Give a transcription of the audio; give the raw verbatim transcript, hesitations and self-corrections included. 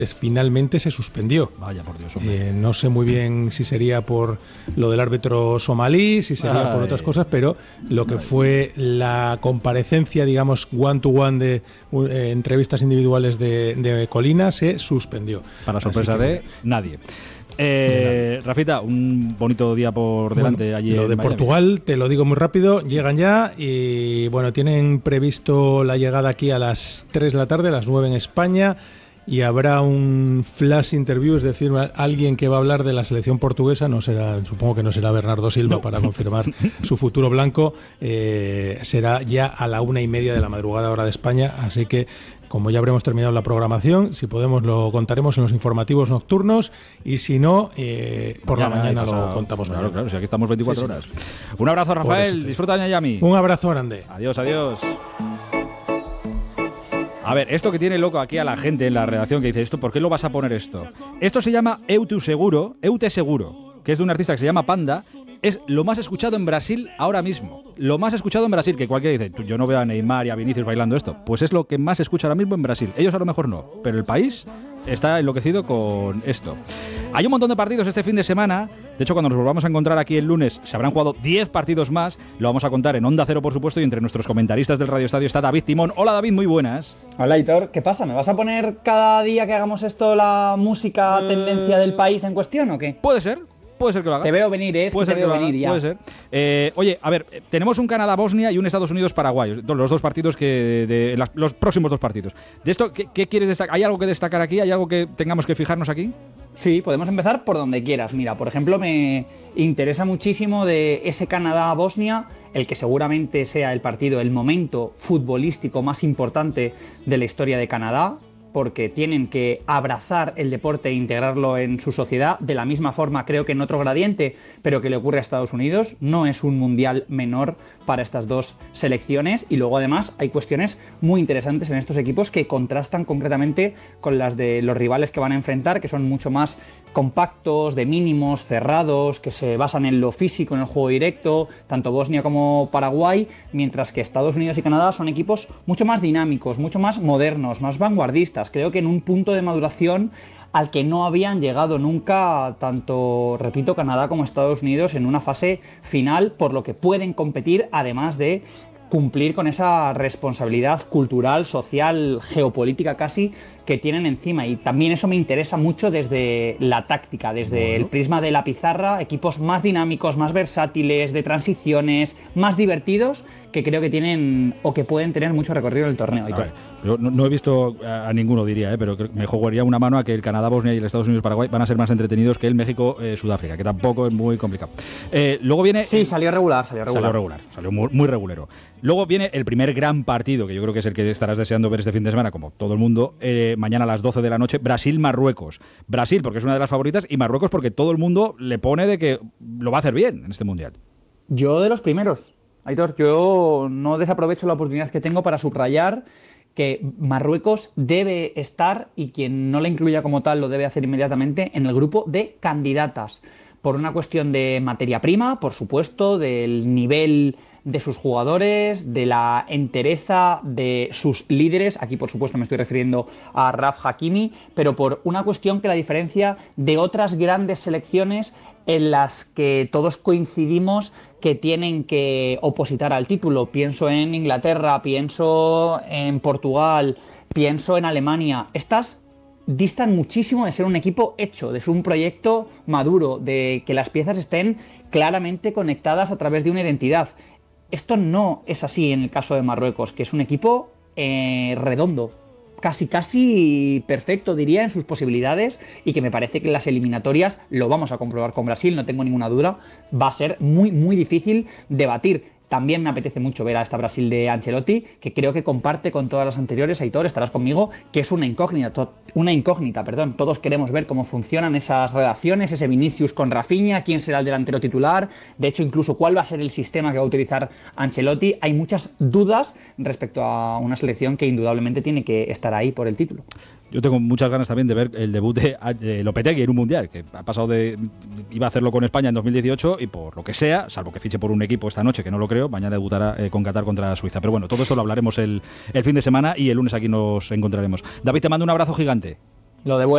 finalmente se suspendió. Vaya, por Dios, eh, no sé muy bien si sería por lo del árbitro somalí, si sería Ay. por otras cosas, pero lo que Ay. fue la comparecencia, digamos, one to one de eh, entrevistas individuales de, de Colina se suspendió. Para sorpresa que, de nadie. Eh, Rafita, un bonito día por delante. Bueno, allí lo en de Miami. Portugal, te lo digo muy rápido, llegan ya y bueno, tienen previsto la llegada aquí a las tres de la tarde, a las nueve en España. Y habrá un flash interview, es decir, alguien que va a hablar de la selección portuguesa. No será, supongo que no será Bernardo Silva no. para confirmar su futuro blanco. Eh, será ya a la una y media de la madrugada hora de España. Así que, como ya habremos terminado la programación, si podemos lo contaremos en los informativos nocturnos y si no, eh, por mañana, la mañana lo contamos. Claro, mañana. claro, si aquí estamos veinticuatro sí, horas. Sí. Un abrazo, Rafael. Disfruta de Miami. Un abrazo grande. Adiós, adiós. A ver, esto que tiene loco aquí a la gente en la redacción que dice esto, ¿por qué lo vas a poner esto? Esto se llama Eute Seguro, Eute Seguro, que es de un artista que se llama Panda. Es lo más escuchado en Brasil ahora mismo. Lo más escuchado en Brasil, que cualquiera dice, yo no veo a Neymar y a Vinicius bailando esto. Pues es lo que más se escucha ahora mismo en Brasil. Ellos a lo mejor no, pero el país está enloquecido con esto. Hay un montón de partidos este fin de semana. De hecho, cuando nos volvamos a encontrar aquí el lunes, se habrán jugado diez partidos más. Lo vamos a contar en Onda Cero, por supuesto, y entre nuestros comentaristas del Radio Estadio está David Timón. Hola, David, muy buenas. Hola, Hitor. ¿Qué pasa? ¿Me vas a poner cada día que hagamos esto la música eh... tendencia del país en cuestión o qué? Puede ser. Puede ser que lo haga. Te veo venir, ¿eh? Es puede que ser te veo que lo venir haga. ya. Puede ser. Eh, oye, a ver, tenemos un Canadá-Bosnia y un Estados Unidos-Paraguay. Los dos partidos que... De, de, las, los próximos dos partidos. De esto, ¿qué, qué quieres destacar? ¿Hay algo que destacar aquí? ¿Hay algo que tengamos que fijarnos aquí? Sí, podemos empezar por donde quieras. Mira, por ejemplo, me interesa muchísimo de ese Canadá-Bosnia, el que seguramente sea el partido, el momento futbolístico más importante de la historia de Canadá, porque tienen que abrazar el deporte e integrarlo en su sociedad de la misma forma, creo que en otro gradiente, pero que le ocurre a Estados Unidos. No es un mundial menor para estas dos selecciones y luego además hay cuestiones muy interesantes en estos equipos que contrastan concretamente con las de los rivales que van a enfrentar, que son mucho más compactos, de mínimos, cerrados, que se basan en lo físico, en el juego directo, tanto Bosnia como Paraguay, mientras que Estados Unidos y Canadá son equipos mucho más dinámicos, mucho más modernos, más vanguardistas. Creo que en un punto de maduración al que no habían llegado nunca tanto, repito, Canadá como Estados Unidos en una fase final, por lo que pueden competir, además de cumplir con esa responsabilidad cultural, social, geopolítica casi, que tienen encima. Y también eso me interesa mucho desde la táctica, desde bueno. el prisma de la pizarra, equipos más dinámicos, más versátiles, de transiciones, más divertidos, que creo que tienen o que pueden tener mucho recorrido en el torneo. Yo no, no he visto a, a ninguno, diría, ¿eh? pero me jugaría una mano a que el Canadá-Bosnia y el Estados Unidos-Paraguay van a ser más entretenidos que el México-Sudáfrica, que tampoco es muy complicado. Eh, luego viene... Sí, salió regular, salió regular. Salió regular, salió muy, muy regulero. Luego viene el primer gran partido, que yo creo que es el que estarás deseando ver este fin de semana, como todo el mundo, eh, mañana a las doce de la noche, Brasil-Marruecos. Brasil porque es una de las favoritas y Marruecos porque todo el mundo le pone de que lo va a hacer bien en este Mundial. Yo de los primeros. Aitor, yo no desaprovecho la oportunidad que tengo para subrayar que Marruecos debe estar, y quien no la incluya como tal lo debe hacer inmediatamente, en el grupo de candidatas. Por una cuestión de materia prima, por supuesto, del nivel de sus jugadores, de la entereza de sus líderes, aquí por supuesto me estoy refiriendo a Raf Hakimi, pero por una cuestión que la diferencia de otras grandes selecciones en las que todos coincidimos que tienen que opositar al título. Pienso en Inglaterra, pienso en Portugal, pienso en Alemania. Estas distan muchísimo de ser un equipo hecho, de ser un proyecto maduro, de que las piezas estén claramente conectadas a través de una identidad. Esto no es así en el caso de Marruecos, que es un equipo eh, redondo, casi casi perfecto, diría, en sus posibilidades, y que me parece que en las eliminatorias, lo vamos a comprobar con Brasil, no tengo ninguna duda, va a ser muy muy difícil de batir. También me apetece mucho ver a esta Brasil de Ancelotti, que creo que comparte con todas las anteriores, Aitor, estarás conmigo, que es una incógnita, to- una incógnita, perdón. Todos queremos ver cómo funcionan esas relaciones, ese Vinicius con Rafinha, quién será el delantero titular, de hecho incluso cuál va a ser el sistema que va a utilizar Ancelotti. Hay muchas dudas respecto a una selección que indudablemente tiene que estar ahí por el título. Yo tengo muchas ganas también de ver el debut de, de Lopetegui en un Mundial, que ha pasado de... iba a hacerlo con España en dos mil dieciocho y por lo que sea, salvo que fiche por un equipo esta noche, que no lo creo, mañana debutará eh, con Qatar contra Suiza. Pero bueno, todo esto lo hablaremos el, el fin de semana y el lunes aquí nos encontraremos. David, te mando un abrazo gigante. Lo devuelvo.